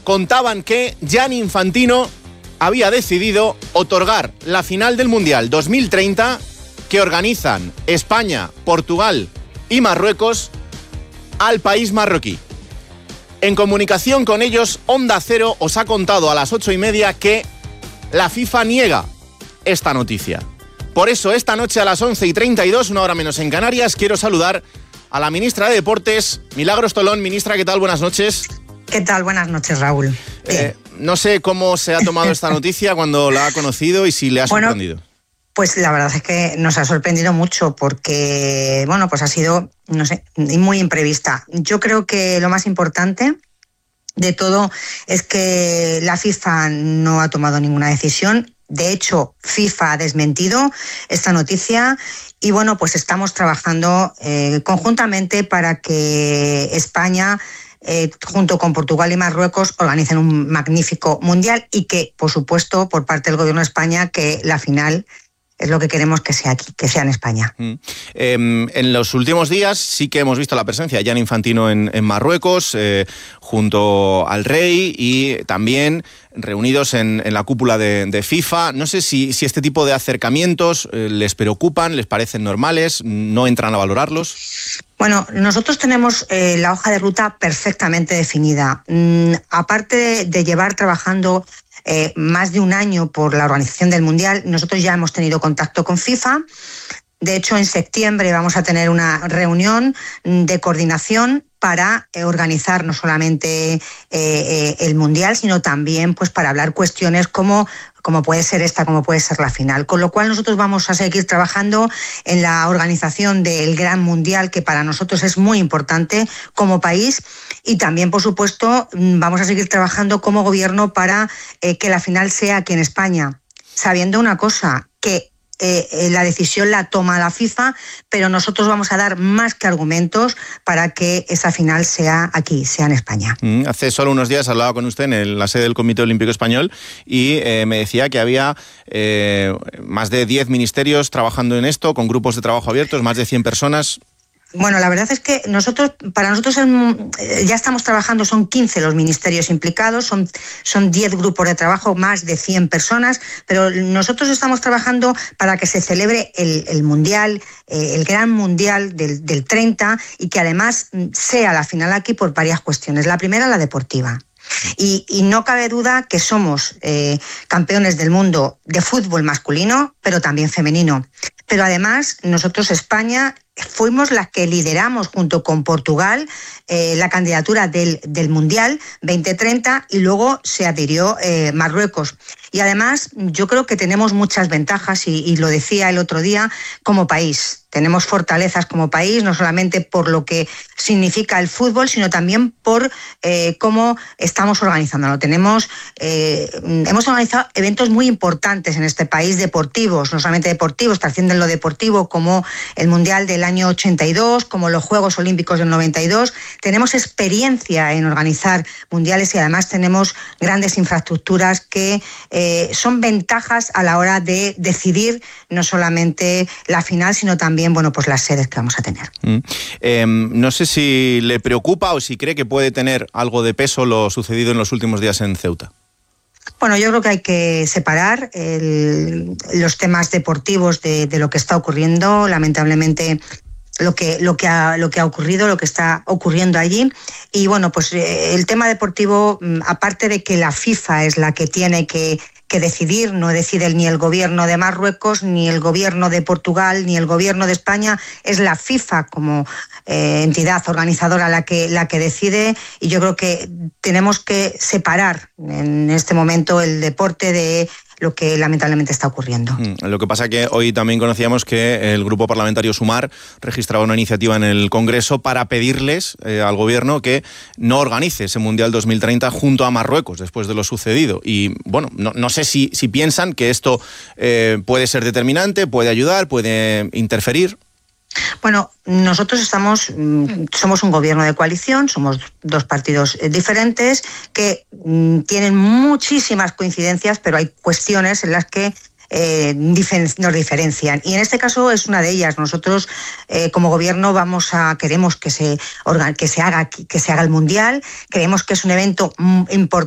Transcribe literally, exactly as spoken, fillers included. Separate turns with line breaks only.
contaban que Gianni Infantino había decidido otorgar la final del Mundial dos mil treinta que organizan España, Portugal y Marruecos al país marroquí. En comunicación con ellos, Onda Cero os ha contado a las ocho y media que la FIFA niega esta noticia. Por eso, esta noche a las once y treinta y dos, una hora menos en Canarias, quiero saludar a la ministra de Deportes, Milagros Tolón. Ministra, ¿qué tal? Buenas noches.
¿Qué tal? Buenas noches, Raúl.
Eh, no sé cómo se ha tomado esta noticia cuando la ha conocido y si le ha
bueno,
sorprendido.
Pues la verdad es que nos ha sorprendido mucho porque, bueno, pues ha sido, no sé, muy imprevista. Yo creo que lo más importante de todo es que la FIFA no ha tomado ninguna decisión. De hecho, FIFA ha desmentido esta noticia y, bueno, pues estamos trabajando eh, conjuntamente para que España, Eh, junto con Portugal y Marruecos, organicen un magnífico mundial y que, por supuesto, por parte del Gobierno de España, que la final es lo que queremos que sea aquí, que sea en España.
Mm. Eh, en los últimos días sí que hemos visto la presencia de Gianni Infantino en, en Marruecos, eh, junto al rey y también reunidos en, en la cúpula de, de FIFA. No sé si, si este tipo de acercamientos eh, les preocupan, les parecen normales, no entran a valorarlos.
Bueno, nosotros tenemos eh, la hoja de ruta perfectamente definida. Mm, aparte de, de llevar trabajando eh, más de un año por la organización del Mundial, nosotros ya hemos tenido contacto con FIFA. De hecho, en septiembre vamos a tener una reunión de coordinación para eh, organizar no solamente eh, eh, el Mundial, sino también pues, para hablar cuestiones como, como puede ser esta, como puede ser la final. Con lo cual nosotros vamos a seguir trabajando en la organización del Gran Mundial, que para nosotros es muy importante como país, y también, por supuesto, vamos a seguir trabajando como gobierno para eh, que la final sea aquí en España, sabiendo una cosa, que Eh, la decisión la toma la FIFA, pero nosotros vamos a dar más que argumentos para que esa final sea aquí, sea en España.
Mm, hace solo unos días hablaba con usted en el, la sede del Comité Olímpico Español y eh, me decía que había eh, más de diez ministerios trabajando en esto, con grupos de trabajo abiertos, más de cien personas.
Bueno, la verdad es que nosotros, para nosotros ya estamos trabajando, son quince los ministerios implicados, son, son diez grupos de trabajo, más de cien personas, pero nosotros estamos trabajando para que se celebre el, el Mundial, eh, el Gran Mundial del, del treinta, y que además sea la final aquí por varias cuestiones. La primera, la deportiva. Y, y no cabe duda que somos eh, campeones del mundo de fútbol masculino, pero también femenino. Pero además, nosotros, España, fuimos las que lideramos junto con Portugal eh, la candidatura del, del Mundial veinte treinta y luego se adhirió eh, Marruecos. Y además yo creo que tenemos muchas ventajas y, y lo decía el otro día como país. Tenemos fortalezas como país, no solamente por lo que significa el fútbol, sino también por eh, cómo estamos organizándolo. Tenemos, eh, hemos organizado eventos muy importantes en este país, deportivos, no solamente deportivos, trascienden lo deportivo, como el Mundial del año ochenta y dos, como los Juegos Olímpicos del noventa y dos. Tenemos experiencia en organizar mundiales y además tenemos grandes infraestructuras que eh, son ventajas a la hora de decidir no solamente la final, sino también, bueno, pues las sedes que vamos a tener.
Mm. Eh, no sé si le preocupa o si cree que puede tener algo de peso lo sucedido en los últimos días en Ceuta.
Bueno, yo creo que hay que separar el, los temas deportivos de, de lo que está ocurriendo. Lamentablemente, lo que, lo, que ha, lo que ha ocurrido, lo que está ocurriendo allí. Y bueno, pues el tema deportivo, aparte de que la FIFA es la que tiene que, que decidir, no decide ni el gobierno de Marruecos, ni el gobierno de Portugal, ni el gobierno de España, es la FIFA como eh, entidad organizadora la que, la que decide, y yo creo que tenemos que separar en este momento el deporte de lo que lamentablemente está ocurriendo.
Lo que pasa es que hoy también conocíamos que el Grupo Parlamentario Sumar registraba una iniciativa en el Congreso para pedirles eh, al Gobierno que no organice ese Mundial dos mil treinta junto a Marruecos después de lo sucedido. Y bueno, no, no sé si, si piensan que esto eh, puede ser determinante, puede ayudar, puede interferir.
Bueno, nosotros estamos, somos un gobierno de coalición, somos dos partidos diferentes que tienen muchísimas coincidencias, pero hay cuestiones en las que eh, nos diferencian. Y en este caso es una de ellas. Nosotros, eh, como gobierno, vamos a queremos que se, que se haga que se haga el Mundial. Creemos que es un evento importante